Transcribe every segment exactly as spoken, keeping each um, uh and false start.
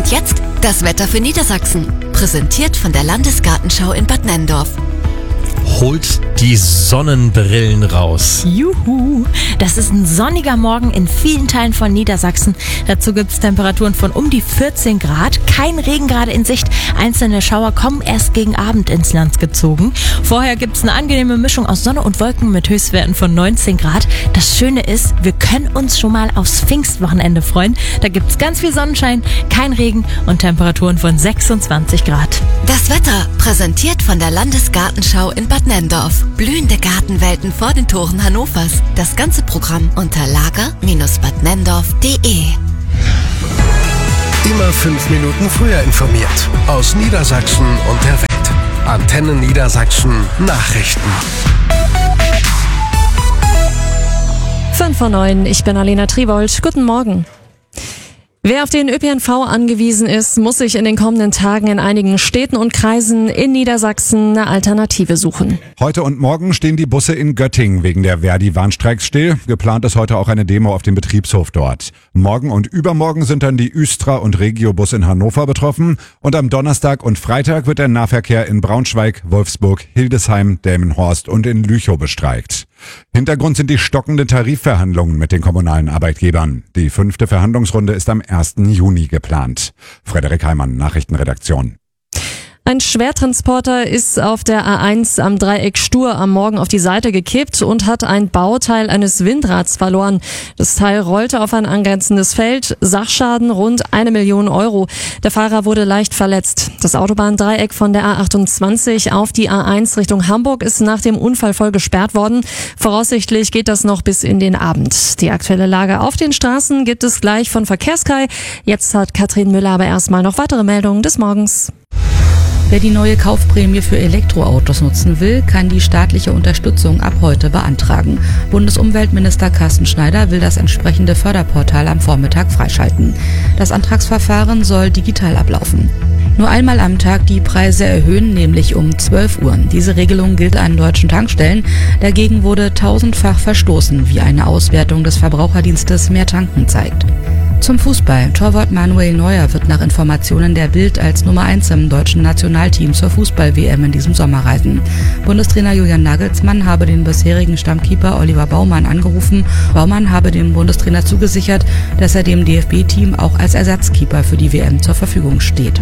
Und jetzt das Wetter für Niedersachsen. Präsentiert von der Landesgartenschau in Bad Nenndorf. Holt die Sonnenbrillen raus. Juhu! Das ist ein sonniger Morgen in vielen Teilen von Niedersachsen. Dazu gibt es Temperaturen von um die vierzehn Grad. Kein Regen gerade in Sicht. Einzelne Schauer kommen erst gegen Abend ins Land gezogen. Vorher gibt es eine angenehme Mischung aus Sonne und Wolken mit Höchstwerten von neunzehn Grad. Das Schöne ist, wir können uns schon mal aufs Pfingstwochenende freuen. Da gibt es ganz viel Sonnenschein, kein Regen und Temperaturen von sechsundzwanzig Grad. Das Wetter präsentiert von der Landesgartenschau in Bad Nenndorf. Blühende Gartenwelten vor den Toren Hannovers. Das ganze Programm unter lager Bindestrich bad nenndorf punkt de. Immer fünf Minuten früher informiert. Aus Niedersachsen und der Welt. Antenne Niedersachsen Nachrichten. fünf vor neun, ich bin Alena Triwold. Guten Morgen. Wer auf den Ö P N V angewiesen ist, muss sich in den kommenden Tagen in einigen Städten und Kreisen in Niedersachsen eine Alternative suchen. Heute und morgen stehen die Busse in Göttingen wegen der Verdi-Warnstreiks still. Geplant ist heute auch eine Demo auf dem Betriebshof dort. Morgen und übermorgen sind dann die Üstra- und Regiobus in Hannover betroffen. Und am Donnerstag und Freitag wird der Nahverkehr in Braunschweig, Wolfsburg, Hildesheim, Delmenhorst und in Lüchow bestreikt. Hintergrund sind die stockenden Tarifverhandlungen mit den kommunalen Arbeitgebern. Die fünfte Verhandlungsrunde ist am ersten Juni geplant. Frederik Heimann, Nachrichtenredaktion. Ein Schwertransporter ist auf der A eins am Dreieck Stur am Morgen auf die Seite gekippt und hat ein Bauteil eines Windrads verloren. Das Teil rollte auf ein angrenzendes Feld. Sachschaden rund eine Million Euro. Der Fahrer wurde leicht verletzt. Das Autobahndreieck von der A achtundzwanzig auf die A eins Richtung Hamburg ist nach dem Unfall voll gesperrt worden. Voraussichtlich geht das noch bis in den Abend. Die aktuelle Lage auf den Straßen gibt es gleich von Verkehrskai. Jetzt hat Katrin Müller aber erstmal noch weitere Meldungen des Morgens. Wer die neue Kaufprämie für Elektroautos nutzen will, kann die staatliche Unterstützung ab heute beantragen. Bundesumweltminister Carsten Schneider will das entsprechende Förderportal am Vormittag freischalten. Das Antragsverfahren soll digital ablaufen. Nur einmal am Tag die Preise erhöhen, nämlich um zwölf Uhr. Diese Regelung gilt an deutschen Tankstellen. Dagegen wurde tausendfach verstoßen, wie eine Auswertung des Verbraucherdienstes Mehr Tanken zeigt. Zum Fußball. Torwart Manuel Neuer wird nach Informationen der Bild als Nummer eins im deutschen Nationalteam zur Fußball-W M in diesem Sommer reisen. Bundestrainer Julian Nagelsmann habe den bisherigen Stammkeeper Oliver Baumann angerufen. Baumann habe dem Bundestrainer zugesichert, dass er dem D F B-Team auch als Ersatzkeeper für die W M zur Verfügung steht.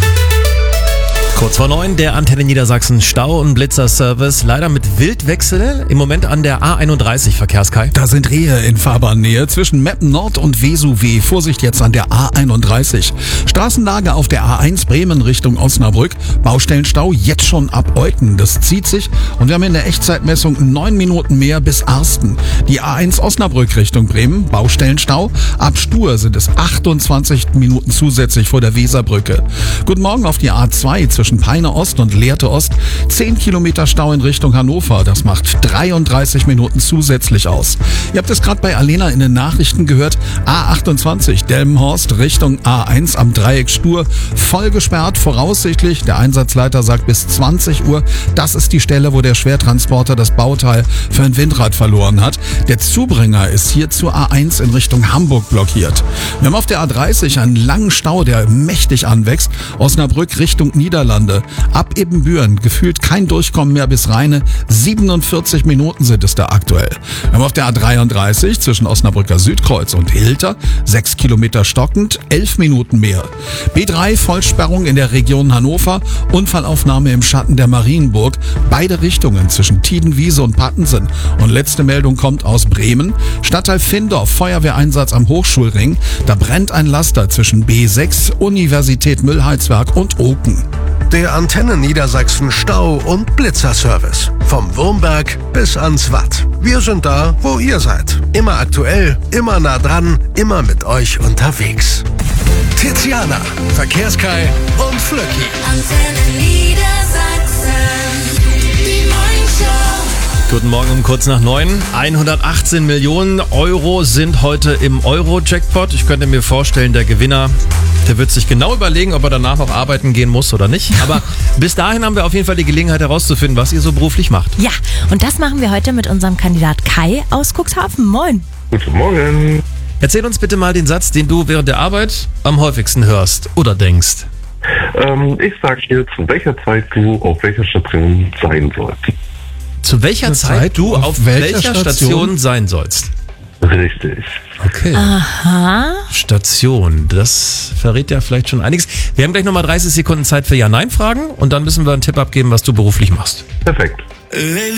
Kurz vor neun, der Antenne Niedersachsen Stau- und Blitzerservice. Leider mit Wildwechsel im Moment an der A einunddreißig, Verkehrskai. Da sind Rehe in Fahrbahnnähe zwischen Meppen Nord und Vesuv. Vorsicht jetzt an der A einunddreißig. Straßenlage auf der A eins Bremen Richtung Osnabrück. Baustellenstau jetzt schon ab Euten. Das zieht sich und wir haben in der Echtzeitmessung neun Minuten mehr bis Arsten. Die A eins Osnabrück Richtung Bremen. Baustellenstau. Ab Stur sind es achtundzwanzig Minuten zusätzlich vor der Weserbrücke. Guten Morgen auf die A zwei zwischen Peine Ost und Lehrte Ost. zehn Kilometer Stau in Richtung Hannover. Das macht dreiunddreißig Minuten zusätzlich aus. Ihr habt es gerade bei Alena in den Nachrichten gehört. A achtundzwanzig Delmenhorst Richtung A eins am Dreieck Stur. Voll gesperrt. Voraussichtlich, der Einsatzleiter sagt bis zwanzig Uhr. Das ist die Stelle, wo der Schwertransporter das Bauteil für ein Windrad verloren hat. Der Zubringer ist hier zur A eins in Richtung Hamburg blockiert. Wir haben auf der A dreißig einen langen Stau, der mächtig anwächst. Osnabrück Richtung Niederlande. Ab Ebenbüren gefühlt kein Durchkommen mehr bis Rheine. siebenundvierzig Minuten sind es da aktuell. Wir haben auf der A dreiunddreißig zwischen Osnabrücker Südkreuz und Hilter sechs Kilometer stockend, elf Minuten mehr. B drei Vollsperrung in der Region Hannover, Unfallaufnahme im Schatten der Marienburg, beide Richtungen zwischen Tiedenwiese und Pattensen. Und letzte Meldung kommt aus Bremen. Stadtteil Findorf, Feuerwehreinsatz am Hochschulring. Da brennt ein Laster zwischen B sechs, Universität Müllheizwerk und Oken. Der Antenne Niedersachsen Stau- und Blitzerservice. Vom Wurmberg bis ans Watt. Wir sind da, wo ihr seid. Immer aktuell, immer nah dran, immer mit euch unterwegs. Tiziana, Verkehrskai und Flöcki. Antenne Niedersachsen. Die Morningshow. Guten Morgen um kurz nach neun. hundertachtzehn Millionen Euro sind heute im Euro-Jackpot. Ich könnte mir vorstellen, der Gewinner, der wird sich genau überlegen, ob er danach noch arbeiten gehen muss oder nicht. Aber bis dahin haben wir auf jeden Fall die Gelegenheit herauszufinden, was ihr so beruflich macht. Ja, und das machen wir heute mit unserem Kandidat Kai aus Cuxhaven. Moin. Guten Morgen. Erzähl uns bitte mal den Satz, den du während der Arbeit am häufigsten hörst oder denkst. Ähm, ich sag dir, zu welcher Zeit du auf welcher Station sein sollst. Zu welcher Zeit, Zeit du auf auf welcher welcher Station? Station sein sollst. Richtig. Okay. Aha. Station, das verrät ja vielleicht schon einiges. Wir haben gleich nochmal dreißig Sekunden Zeit für Ja-Nein-Fragen und dann müssen wir einen Tipp abgeben, was du beruflich machst. Perfekt. Lady